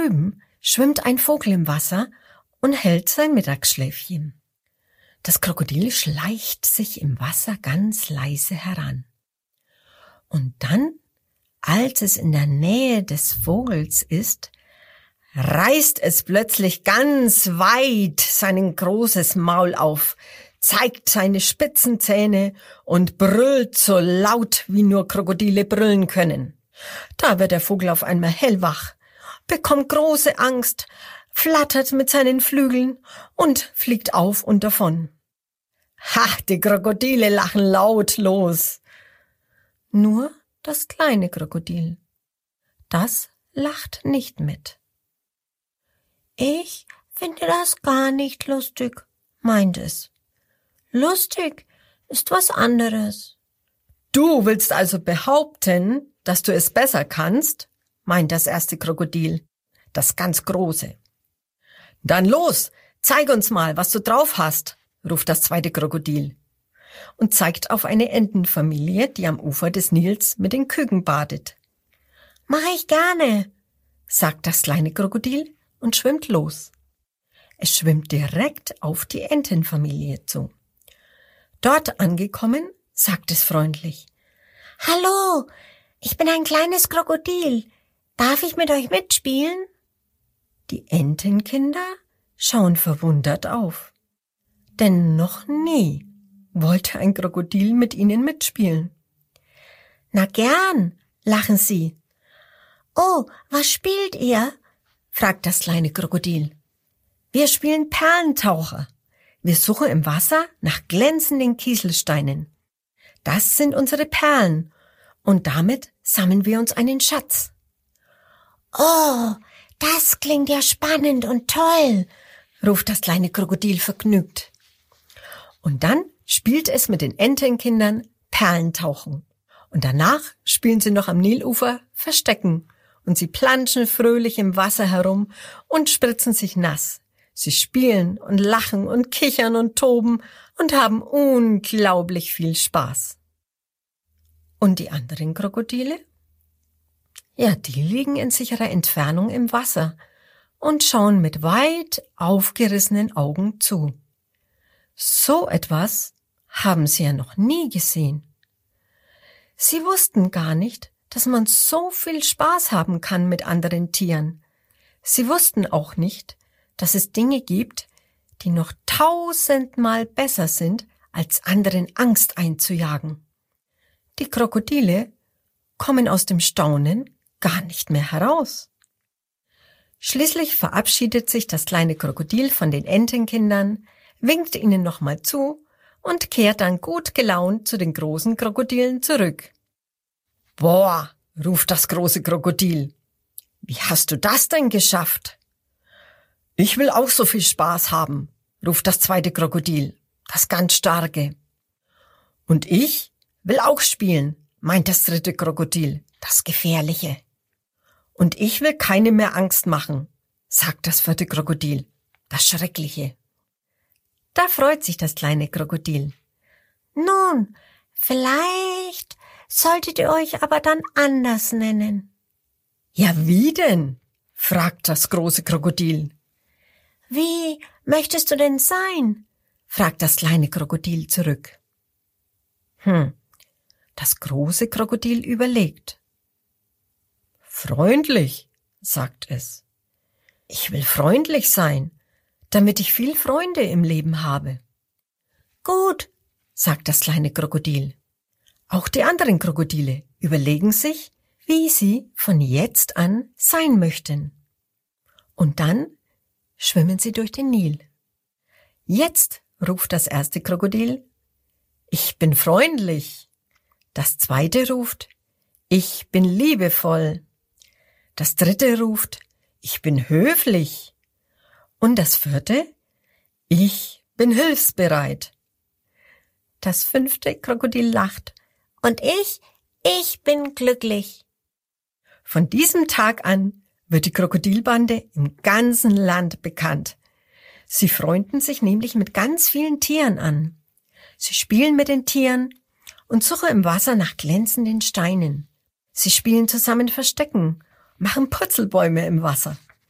drüben schwimmt ein Vogel im Wasser und hält sein Mittagsschläfchen. Das Krokodil schleicht sich im Wasser ganz leise heran. Und dann, als es in der Nähe des Vogels ist, reißt es plötzlich ganz weit sein großes Maul auf, zeigt seine spitzen Zähne und brüllt so laut, wie nur Krokodile brüllen können. Da wird der Vogel auf einmal hellwach, bekommt große Angst, flattert mit seinen Flügeln und fliegt auf und davon. Ha, die Krokodile lachen laut los. Nur das kleine Krokodil, das lacht nicht mit. Ich finde das gar nicht lustig, meint es. Lustig ist was anderes. Du willst also behaupten, dass du es besser kannst, meint das erste Krokodil, das ganz große. Dann los, zeig uns mal, was du drauf hast, ruft das zweite Krokodil und zeigt auf eine Entenfamilie, die am Ufer des Nils mit den Küken badet. Mach ich gerne, sagt das kleine Krokodil und schwimmt los. Es schwimmt direkt auf die Entenfamilie zu. Dort angekommen, sagt es freundlich: Hallo, ich bin ein kleines Krokodil. Darf ich mit euch mitspielen? Die Entenkinder schauen verwundert auf. Denn noch nie wollte ein Krokodil mit ihnen mitspielen. Na gern, lachen sie. Oh, was spielt ihr? Fragt das kleine Krokodil. Wir spielen Perlentaucher. Wir suchen im Wasser nach glänzenden Kieselsteinen. Das sind unsere Perlen und damit sammeln wir uns einen Schatz. Oh, das klingt ja spannend und toll, ruft das kleine Krokodil vergnügt. Und dann spielt es mit den Entenkindern Perlentauchen. Und danach spielen sie noch am Nilufer Verstecken und sie planschen fröhlich im Wasser herum und spritzen sich nass. Sie spielen und lachen und kichern und toben und haben unglaublich viel Spaß. Und die anderen Krokodile? Ja, die liegen in sicherer Entfernung im Wasser und schauen mit weit aufgerissenen Augen zu. So etwas haben sie ja noch nie gesehen. Sie wussten gar nicht, dass man so viel Spaß haben kann mit anderen Tieren. Sie wussten auch nicht, dass es Dinge gibt, die noch 1000-mal besser sind, als anderen Angst einzujagen. Die Krokodile kommen aus dem Staunen gar nicht mehr heraus. Schließlich verabschiedet sich das kleine Krokodil von den Entenkindern, winkt ihnen nochmal zu und kehrt dann gut gelaunt zu den großen Krokodilen zurück. Boah, ruft das große Krokodil. Wie hast du das denn geschafft? Ich will auch so viel Spaß haben, ruft das zweite Krokodil, das ganz starke. Und ich will auch spielen, meint das dritte Krokodil, das gefährliche. Und ich will keine mehr Angst machen, sagt das vierte Krokodil, das schreckliche. Da freut sich das kleine Krokodil. Nun, vielleicht solltet ihr euch aber dann anders nennen. Ja, wie denn? Fragt das große Krokodil. Wie möchtest du denn sein? Fragt das kleine Krokodil zurück. Das große Krokodil überlegt. Freundlich, sagt es. Ich will freundlich sein, damit ich viel Freunde im Leben habe. Gut, sagt das kleine Krokodil. Auch die anderen Krokodile überlegen sich, wie sie von jetzt an sein möchten. Und dann schwimmen sie durch den Nil. Jetzt ruft das erste Krokodil: Ich bin freundlich. Das zweite ruft: Ich bin liebevoll. Das dritte ruft: Ich bin höflich. Und das vierte: Ich bin hilfsbereit. Das fünfte Krokodil lacht: Und ich bin glücklich. Von diesem Tag an wird die Krokodilbande im ganzen Land bekannt. Sie freunden sich nämlich mit ganz vielen Tieren an. Sie spielen mit den Tieren und suchen im Wasser nach glänzenden Steinen. Sie spielen zusammen Verstecken, machen Purzelbäume im Wasser.